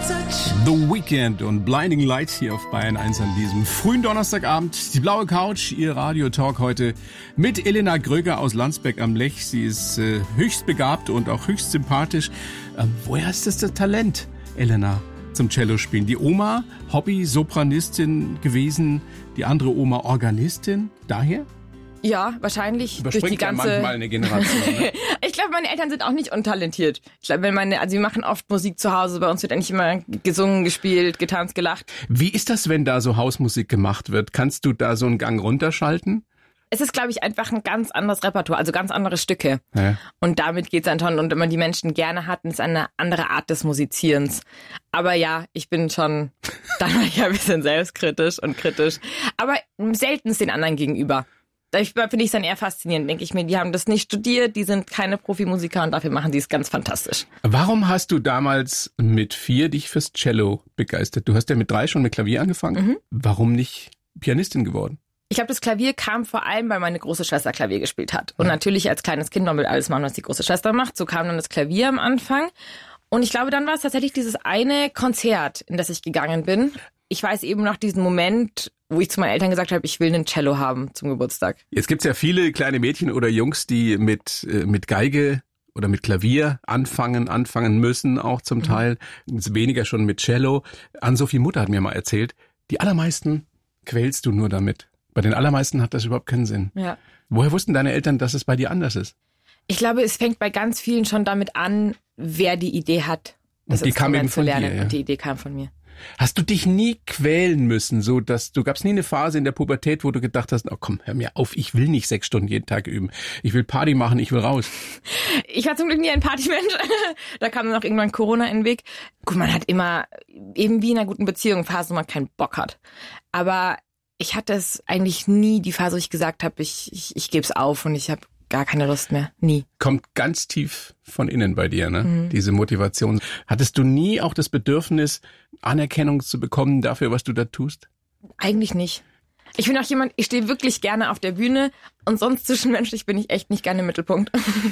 The Weeknd und Blinding Lights hier auf Bayern 1 an diesem frühen Donnerstagabend. Die blaue Couch, ihr Radiotalk heute mit Elena Gröger aus Landsberg am Lech. Sie ist höchst begabt und auch höchst sympathisch. Woher ist das Talent, Elena, zum Cello spielen? Die Oma, Hobby-Sopranistin gewesen, die andere Oma Organistin, daher? Ja, wahrscheinlich durch die ganze... manchmal eine Generation. Ne? Ich glaube, meine Eltern sind auch nicht untalentiert. Ich glaube, wir machen oft Musik zu Hause. Bei uns wird eigentlich immer gesungen, gespielt, getanzt, gelacht. Wie ist das, wenn da so Hausmusik gemacht wird? Kannst du da so einen Gang runterschalten? Es ist, glaube ich, einfach ein ganz anderes Repertoire, also ganz andere Stücke. Ja. Und damit geht's dann schon. Und wenn man die Menschen gerne hat, ist eine andere Art des Musizierens. Aber ja, ich bin schon dann ein bisschen selbstkritisch und kritisch. Aber selten den anderen gegenüber. Da finde ich es dann eher faszinierend, denke ich mir. Die haben das nicht studiert, die sind keine Profimusiker und dafür machen die es ganz fantastisch. Warum hast du damals mit 4 dich fürs Cello begeistert? Du hast ja mit 3 schon mit Klavier angefangen. Mhm. Warum nicht Pianistin geworden? Ich glaube, das Klavier kam vor allem, weil meine große Schwester Klavier gespielt hat. Und natürlich als kleines Kind man will alles machen, was die große Schwester macht. So kam dann das Klavier am Anfang. Und ich glaube, dann war es tatsächlich dieses eine Konzert, in das ich gegangen bin. Ich weiß eben noch diesen Moment, wo ich zu meinen Eltern gesagt habe, ich will einen Cello haben zum Geburtstag. Jetzt gibt's ja viele kleine Mädchen oder Jungs, die mit Geige oder mit Klavier anfangen müssen, auch zum Teil. Weniger schon mit Cello. Ann-Sophie Mutter hat mir mal erzählt, die allermeisten quälst du nur damit. Bei den allermeisten hat das überhaupt keinen Sinn. Ja. Woher wussten deine Eltern, dass es bei dir anders ist? Ich glaube, es fängt bei ganz vielen schon damit an, wer die Idee hat, das und die kam eben zu von lernen. dir, ja. Und die Idee kam von mir. Hast du dich nie quälen müssen, so dass gab's nie eine Phase in der Pubertät, wo du gedacht hast, oh komm, hör mir auf, ich will nicht 6 Stunden jeden Tag üben. Ich will Party machen, ich will raus. Ich war zum Glück nie ein Partymensch. Da kam dann auch irgendwann Corona in den Weg. Gut, man hat immer, eben wie in einer guten Beziehung, Phasen, wo man keinen Bock hat. Aber ich hatte es eigentlich nie, die Phase, wo ich gesagt habe, ich gebe es auf und ich habe gar keine Lust mehr. Nie. Kommt ganz tief von innen bei dir, ne? Diese Motivation. Hattest du nie auch das Bedürfnis, Anerkennung zu bekommen dafür, was du da tust? Eigentlich nicht. Ich bin auch jemand, ich stehe wirklich gerne auf der Bühne und sonst zwischenmenschlich bin ich echt nicht gerne im Mittelpunkt.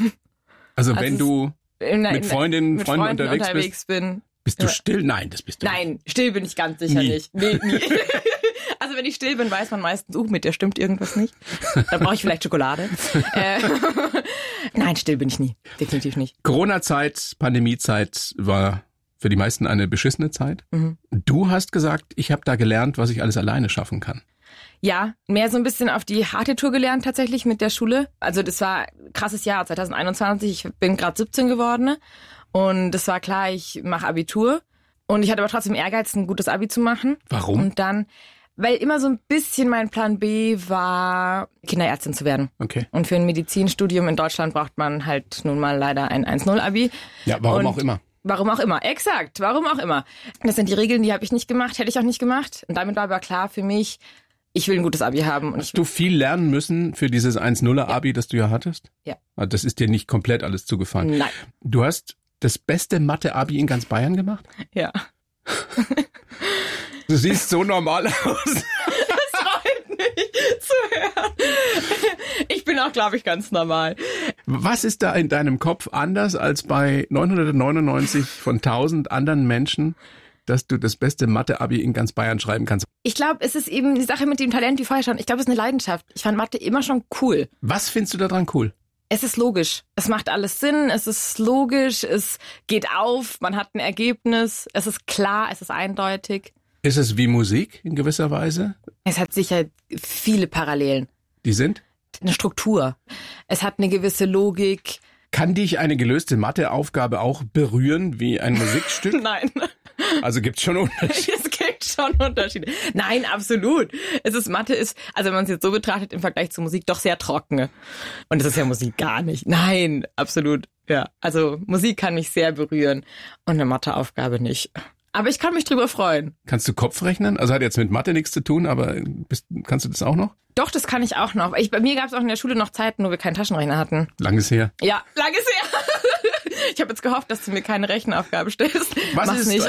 Also wenn du mit Freunden unterwegs bin. Bist du still? Nein, das bist du nicht. Nein, still bin ich ganz sicher nicht. Nee, nie. Also wenn ich still bin, weiß man meistens, mit der stimmt irgendwas nicht. Dann brauche ich vielleicht Schokolade. Nein, still bin ich nie. Definitiv nicht. Corona-Zeit, Pandemie-Zeit war für die meisten eine beschissene Zeit. Mhm. Du hast gesagt, ich habe da gelernt, was ich alles alleine schaffen kann. Ja, mehr so ein bisschen auf die harte Tour gelernt tatsächlich mit der Schule. Also das war ein krasses Jahr, 2021. Ich bin gerade 17 geworden und es war klar, ich mache Abitur. Und ich hatte aber trotzdem Ehrgeiz, ein gutes Abi zu machen. Warum? Und dann... Weil immer so ein bisschen mein Plan B war, Kinderärztin zu werden. Okay. Und für ein Medizinstudium in Deutschland braucht man halt nun mal leider ein 1-0-Abi. Ja, warum auch immer. Warum auch immer, exakt, warum auch immer. Das sind die Regeln, die habe ich nicht gemacht, hätte ich auch nicht gemacht. Und damit war aber klar für mich, ich will ein gutes Abi haben. Und hast du viel lernen müssen für dieses 1-0er-Abi, das du ja hattest? Ja. Das ist dir nicht komplett alles zugefallen? Nein. Du hast das beste Mathe-Abi in ganz Bayern gemacht? Ja. Du siehst so normal aus. Das freut mich zu hören. Ich bin auch, glaube ich, ganz normal. Was ist da in deinem Kopf anders als bei 999 von 1000 anderen Menschen, dass du das beste Mathe-Abi in ganz Bayern schreiben kannst? Ich glaube, es ist eben die Sache mit dem Talent, wie vorher schon. Ich glaube, es ist eine Leidenschaft. Ich fand Mathe immer schon cool. Was findest du daran cool? Es ist logisch. Es macht alles Sinn. Es ist logisch. Es geht auf. Man hat ein Ergebnis. Es ist klar. Es ist eindeutig. Ist es wie Musik in gewisser Weise? Es hat sicher viele Parallelen. Die sind? Eine Struktur. Es hat eine gewisse Logik. Kann dich eine gelöste Matheaufgabe auch berühren wie ein Musikstück? Nein. Also gibt's schon Unterschiede? Es gibt schon Unterschiede. Nein, absolut. Mathe ist, also wenn man es jetzt so betrachtet, im Vergleich zur Musik doch sehr trocken. Und das ist ja Musik gar nicht. Nein, absolut. Ja, also Musik kann mich sehr berühren und eine Matheaufgabe nicht. Aber ich kann mich drüber freuen. Kannst du Kopf rechnen? Also hat jetzt mit Mathe nichts zu tun, aber kannst du das auch noch? Doch, das kann ich auch noch. Bei mir gab es auch in der Schule noch Zeiten, wo wir keinen Taschenrechner hatten. Langes her. Ja, langes her. Ich habe jetzt gehofft, dass du mir keine Rechenaufgabe stellst. Was Mach's ist nicht.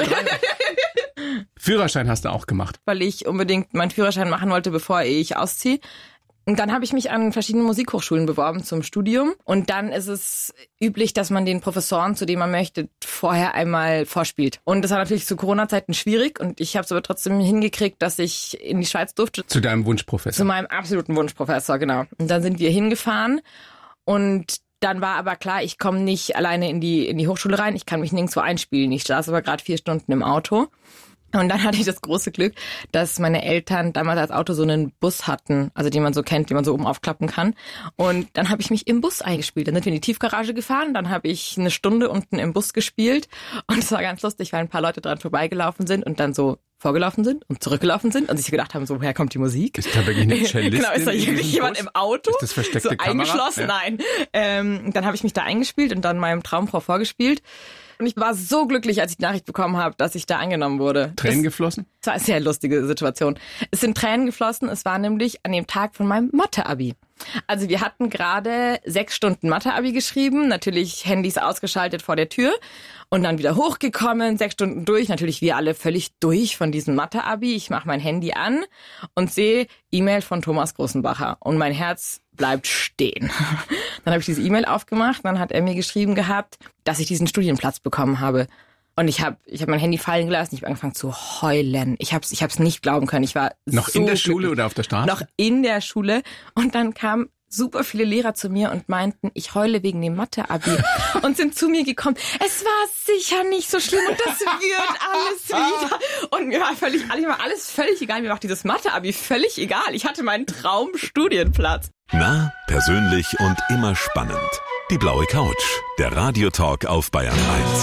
Führerschein hast du auch gemacht. Weil ich unbedingt meinen Führerschein machen wollte, bevor ich ausziehe. Und dann habe ich mich an verschiedenen Musikhochschulen beworben zum Studium. Und dann ist es üblich, dass man den Professoren, zu denen man möchte, vorher einmal vorspielt. Und das war natürlich zu Corona-Zeiten schwierig. Und ich habe es aber trotzdem hingekriegt, dass ich in die Schweiz durfte. Zu deinem Wunschprofessor? Zu meinem absoluten Wunschprofessor, genau. Und dann sind wir hingefahren. Und dann war aber klar, ich komme nicht alleine in die Hochschule rein. Ich kann mich nirgendwo einspielen. Ich saß aber gerade 4 Stunden im Auto. Und dann hatte ich das große Glück, dass meine Eltern damals als Auto so einen Bus hatten, also den man so kennt, den man so oben aufklappen kann. Und dann habe ich mich im Bus eingespielt. Dann sind wir in die Tiefgarage gefahren, dann habe ich 1 Stunde unten im Bus gespielt. Und es war ganz lustig, weil ein paar Leute dran vorbeigelaufen sind und dann so vorgelaufen sind und zurückgelaufen sind und sich gedacht haben, so, woher kommt die Musik? Ist da wirklich eine Cellistin? Genau, ist da wirklich jemand im Auto? Ist das versteckte so Kamera? Eingeschlossen? Ja. Nein. Dann habe ich mich da eingespielt und dann meinem Traumfrau vorgespielt. Und ich war so glücklich, als ich die Nachricht bekommen habe, dass ich da angenommen wurde. Tränen geflossen? Es war eine sehr lustige Situation. Es sind Tränen geflossen. Es war nämlich an dem Tag von meinem Mathe-Abi. Also wir hatten gerade 6 Stunden Mathe-Abi geschrieben, natürlich Handys ausgeschaltet vor der Tür und dann wieder hochgekommen, 6 Stunden durch, natürlich wir alle völlig durch von diesem Mathe-Abi. Ich mache mein Handy an und sehe E-Mail von Thomas Großenbacher und mein Herz bleibt stehen. Dann habe ich diese E-Mail aufgemacht, dann hat er mir geschrieben gehabt, dass ich diesen Studienplatz bekommen habe. Und ich hab mein Handy fallen gelassen, ich habe angefangen zu heulen. Ich hab's nicht glauben können. Ich war noch so in der Schule glücklich. Oder auf der Straße? Noch in der Schule. Und dann kamen super viele Lehrer zu mir und meinten, ich heule wegen dem Mathe-Abi. Und sind zu mir gekommen. Es war sicher nicht so schlimm und das wird alles wieder. Und mir war alles völlig egal. Mir war auch dieses Mathe-Abi völlig egal. Ich hatte meinen Traumstudienplatz. Nah, persönlich und immer spannend. Die blaue Couch, der Radiotalk auf Bayern 1.